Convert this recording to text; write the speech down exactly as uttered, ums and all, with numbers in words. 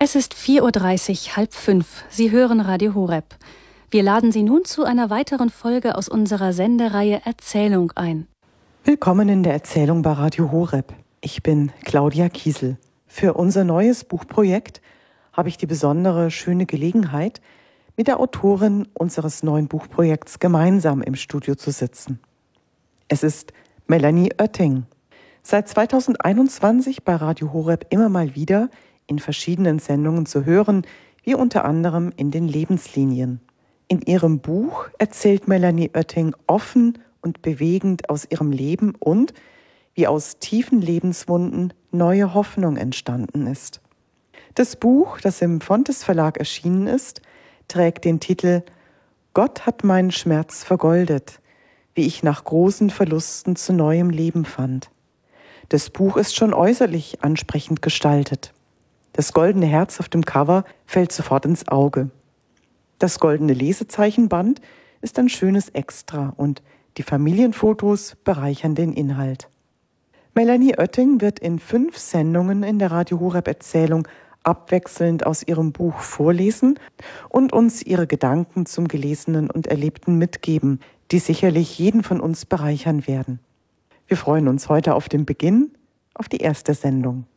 Es ist vier Uhr dreißig, halb fünf. Sie hören Radio Horeb. Wir laden Sie nun zu einer weiteren Folge aus unserer Sendereihe Erzählung ein. Willkommen in der Erzählung bei Radio Horeb. Ich bin Claudia Kiesel. Für unser neues Buchprojekt habe ich die besondere, schöne Gelegenheit, mit der Autorin unseres neuen Buchprojekts gemeinsam im Studio zu sitzen. Es ist Melanie Oetting. Seit zweitausendeinundzwanzig bei Radio Horeb immer mal wieder in verschiedenen Sendungen zu hören, wie unter anderem in den Lebenslinien. In ihrem Buch erzählt Melanie Oetting offen und bewegend aus ihrem Leben und wie aus tiefen Lebenswunden neue Hoffnung entstanden ist. Das Buch, das im Fontes Verlag erschienen ist, trägt den Titel »Gott hat meinen Schmerz vergoldet, wie ich nach großen Verlusten zu neuem Leben fand«. Das Buch ist schon äußerlich ansprechend gestaltet. Das goldene Herz auf dem Cover fällt sofort ins Auge. Das goldene Lesezeichenband ist ein schönes Extra und die Familienfotos bereichern den Inhalt. Melanie Oetting wird in fünf Sendungen in der Radio Horeb Erzählung abwechselnd aus ihrem Buch vorlesen und uns ihre Gedanken zum Gelesenen und Erlebten mitgeben, die sicherlich jeden von uns bereichern werden. Wir freuen uns heute auf den Beginn, auf die erste Sendung.